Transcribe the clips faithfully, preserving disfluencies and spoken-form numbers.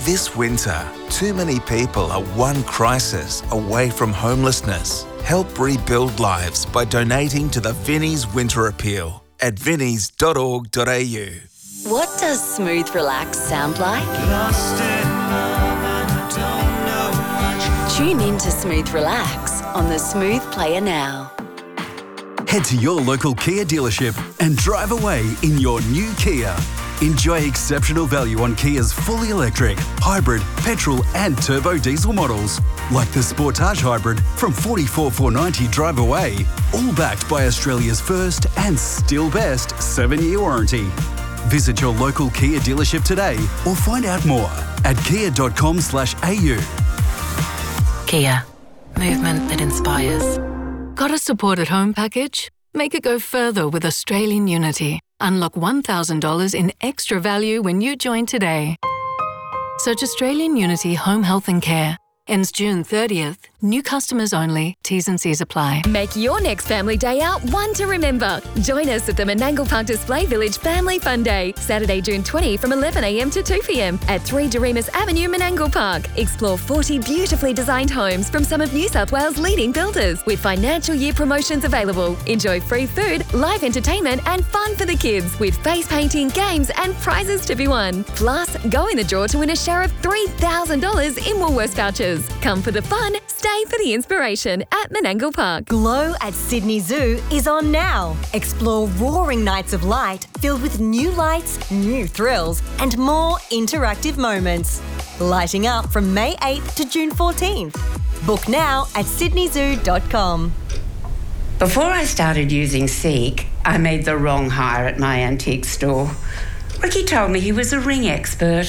This winter, too many people are one crisis away from homelessness. Help rebuild lives by donating to the Vinnie's Winter Appeal at vinnies dot org dot a u. What does smooth relax sound like? Lost in love and don't know much. Tune in to Smooth Relax on the Smooth Player now. Head to your local Kia dealership and drive away in your new Kia. Enjoy exceptional value on Kia's fully electric, hybrid, petrol and turbo diesel models, like the Sportage Hybrid from forty-four thousand four hundred ninety dollars drive away, all backed by Australia's first and still best seven-year warranty. Visit your local Kia dealership today or find out more at kia dot com slash a u. Kia. Movement that inspires. Got a support at home package? Make it go further with Australian Unity. Unlock one thousand dollars in extra value when you join today. Search Australian Unity Home Health and Care. Ends June thirtieth. New customers only. T's and C's apply. Make your next family day out one to remember. Join us at the Menangle Park Display Village Family Fun Day, Saturday, June twentieth from eleven a m to two p m at three Doremus Avenue, Menangle Park. Explore forty beautifully designed homes from some of New South Wales' leading builders with financial year promotions available. Enjoy free food, live entertainment and fun for the kids with face painting, games and prizes to be won. Plus, go in the draw to win a share of three thousand dollars in Woolworths vouchers. Come for the fun, stay for the inspiration at Menangle Park. Glow at Sydney Zoo is on now. Explore roaring nights of light filled with new lights, new thrills, and more interactive moments. Lighting up from May eighth to June fourteenth. Book now at sydney zoo dot com. Before I started using Seek, I made the wrong hire at my antique store. Ricky told me he was a ring expert.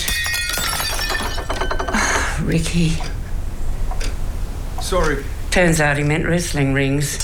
Oh, Ricky. Sorry. Turns out he meant wrestling rings.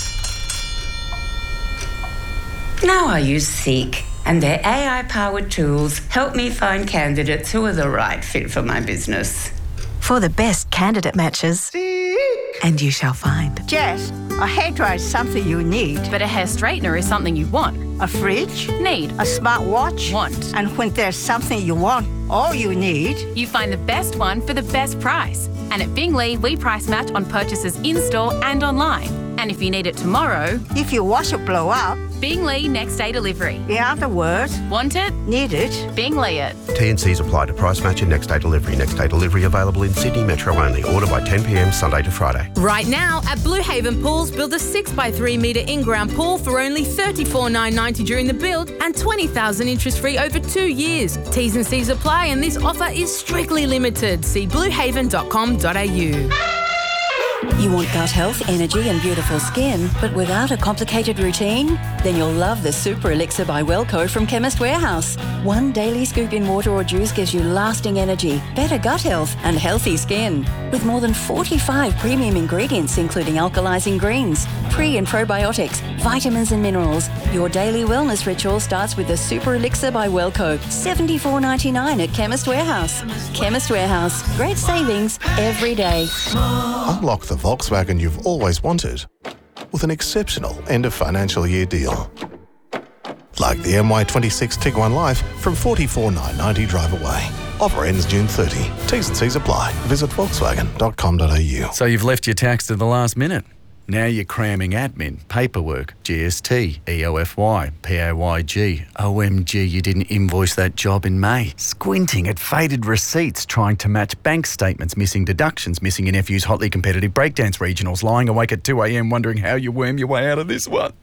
Now I use Seek, and their A I-powered tools help me find candidates who are the right fit for my business. For the best candidate matches. Seek. And you shall find. Jess, a hairdryer is something you need. But a hair straightener is something you want. A fridge? Need. A smartwatch? Want. And when there's something you want, all you need... You find the best one for the best price. And at Bingley, we price match on purchases in-store and online. And if you need it tomorrow... If your washer blow up... Bingley next day delivery. In other words... Want it? Need it? Bingley it. T and C's apply to price match and next day delivery. Next day delivery available in Sydney Metro only. Order by ten p m Sunday to Friday. Right now at Blue Haven Pools, build a six by three metre in-ground pool for only thirty-four thousand nine hundred ninety dollars during the build and twenty thousand dollars interest-free over two years. T's and C's apply and this offer is strictly limited. See blue haven dot com dot a u. You want gut health, energy and beautiful skin, but without a complicated routine? Then you'll love the Super Elixir by Wellco from Chemist Warehouse. One daily scoop in water or juice gives you lasting energy, better gut health and healthy skin. With more than forty-five premium ingredients including alkalizing greens, pre and probiotics, vitamins and minerals, your daily wellness ritual starts with the Super Elixir by Wellco, seventy-four dollars ninety-nine at Chemist Warehouse. Chemist Warehouse, great savings every day. Unlock the Volkswagen you've always wanted with an exceptional end of financial year deal. Like the M Y twenty-six Tiguan Life from forty-four thousand nine hundred ninety dollars drive away. Offer ends June thirtieth. T's and C's apply. Visit volkswagen dot com dot a u. So you've left your tax to the last minute. Now you're cramming admin, paperwork, G S T, E O F Y, P A Y G. O M G, you didn't invoice that job in May. Squinting at faded receipts, trying to match bank statements, missing deductions, missing your nephew's hotly competitive breakdance regionals, lying awake at two a m wondering how you worm your way out of this one.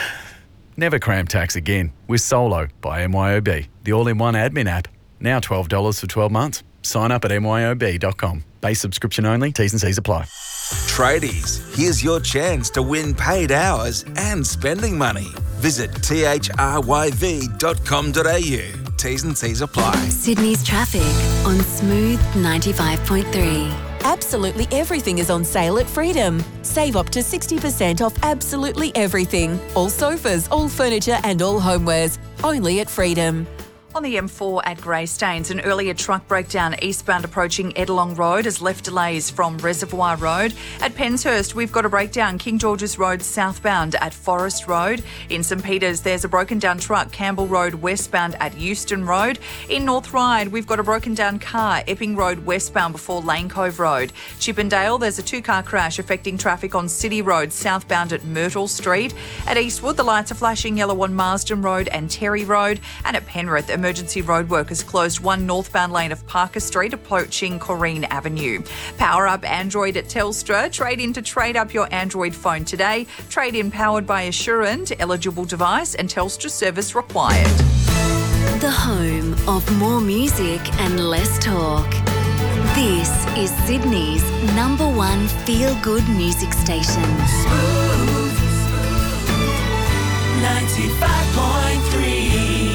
Never cram tax again with Solo by M Y O B, the all-in-one admin app. Now twelve dollars for twelve months. Sign up at M Y O B dot com. Base subscription only, T's and C's apply. Tradies, here's your chance to win paid hours and spending money. Visit T H R Y V dot com dot a u. T's and C's apply. Sydney's traffic on Smooth ninety-five point three. Absolutely everything is on sale at Freedom. Save up to sixty percent off absolutely everything. All sofas, all furniture and all homewares. Only at Freedom. On the M four at Greystanes, an earlier truck breakdown eastbound approaching Edelong Road has left delays from Reservoir Road. At Penshurst, we've got a breakdown King George's Road southbound at Forest Road. In St Peters, there's a broken down truck Campbell Road westbound at Euston Road. In North Ryde, we've got a broken down car Epping Road westbound before Lane Cove Road. Chippendale, there's a two-car crash affecting traffic on City Road southbound at Myrtle Street. At Eastwood, the lights are flashing yellow on Marsden Road and Terry Road. And at Penrith, emergency road workers closed one northbound lane of Parker Street approaching Corrine Avenue. Power up Android at Telstra. Trade in to trade up your Android phone today. Trade in powered by Assurant. Eligible device and Telstra service required. The home of more music and less talk. This is Sydney's number one feel-good music station. Smooth ninety-five point three.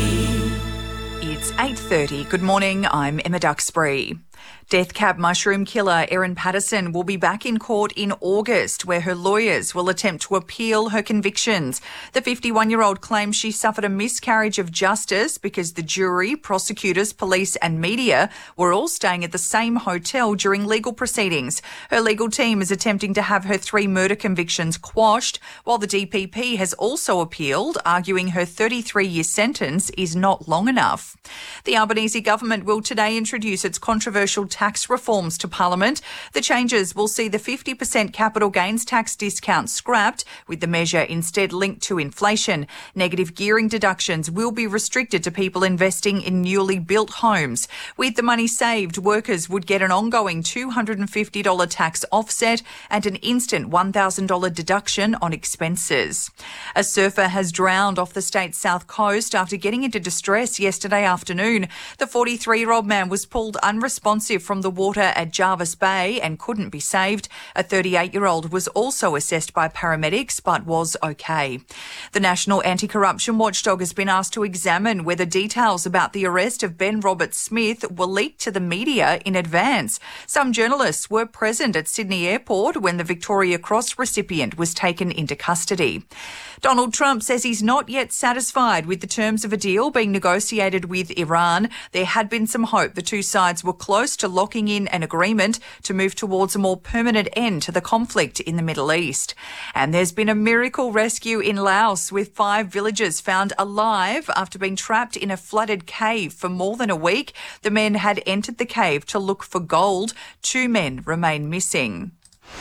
It's eight thirty. Good morning, I'm Emma Duxbury. Death cab mushroom killer Erin Patterson will be back in court in August, where her lawyers will attempt to appeal her convictions. The fifty-one-year-old claims she suffered a miscarriage of justice because the jury, prosecutors, police and media were all staying at the same hotel during legal proceedings. Her legal team is attempting to have her three murder convictions quashed, while the D P P has also appealed, arguing her thirty-three-year sentence is not long enough. The Albanese government will today introduce its controversial tax reforms to Parliament. The changes will see the fifty percent capital gains tax discount scrapped, with the measure instead linked to inflation. Negative gearing deductions will be restricted to people investing in newly built homes. With the money saved, workers would get an ongoing two hundred fifty dollars tax offset and an instant one thousand dollars deduction on expenses. A surfer has drowned off the state's south coast after getting into distress yesterday afternoon. The forty-three-year-old man was pulled unresponsive from the water at Jarvis Bay and couldn't be saved. A thirty-eight-year-old was also assessed by paramedics but was okay. The National Anti-Corruption Watchdog has been asked to examine whether details about the arrest of Ben Roberts-Smith were leaked to the media in advance. Some journalists were present at Sydney Airport when the Victoria Cross recipient was taken into custody. Donald Trump says he's not yet satisfied with the terms of a deal being negotiated with Iran. There had been some hope the two sides were close to locking in an agreement to move towards a more permanent end to the conflict in the Middle East. And there's been a miracle rescue in Laos, with five villagers found alive after being trapped in a flooded cave for more than a week. The men had entered the cave to look for gold. Two men remain missing.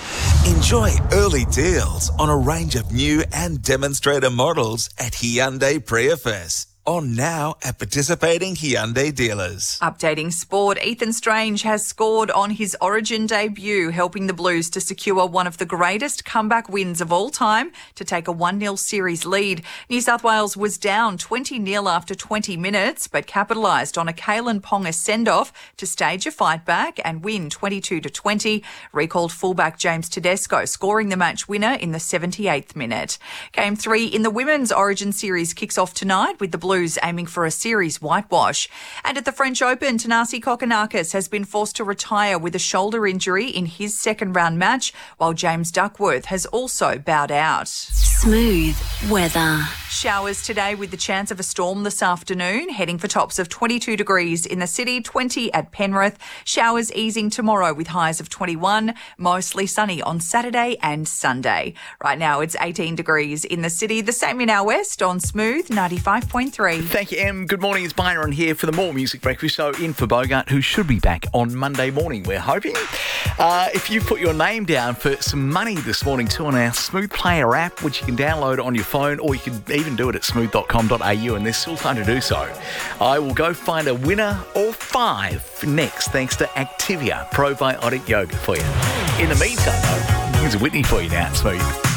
Enjoy early deals on a range of new and demonstrator models at Hyundai Prius. On now at participating Hyundai dealers. Updating sport, Ethan Strange has scored on his Origin debut, helping the Blues to secure one of the greatest comeback wins of all time to take a one nil series lead. New South Wales was down twenty nil after twenty minutes, but capitalised on a Kalen Ponga send-off to stage a fight back and win twenty-two to twenty. Recalled fullback James Tedesco scoring the match winner in the seventy-eighth minute. Game three in the Women's Origin series kicks off tonight, with the Blues aiming for a series whitewash. And at the French Open, Thanasi Kokkinakis has been forced to retire with a shoulder injury in his second round match, while James Duckworth has also bowed out. Smooth weather. Showers today with the chance of a storm this afternoon, heading for tops of twenty-two degrees in the city, twenty at Penrith. Showers easing tomorrow with highs of twenty-one, mostly sunny on Saturday and Sunday. Right now it's eighteen degrees in the city, the same in our west on Smooth ninety-five point three. Thank you, Em. Good morning, it's Byron here for the More Music Breakfast Show, in for Bogart, who should be back on Monday morning, we're hoping. Uh, if you put your name down for some money this morning too on our Smooth Player app, which you can download on your phone, or you can even do it at smooth dot com dot a u, and there's still time to do so. I will go find a winner or five next, thanks to Activia Probiotic Yogurt for you. In the meantime, though, here's Whitney for you now at Smooth.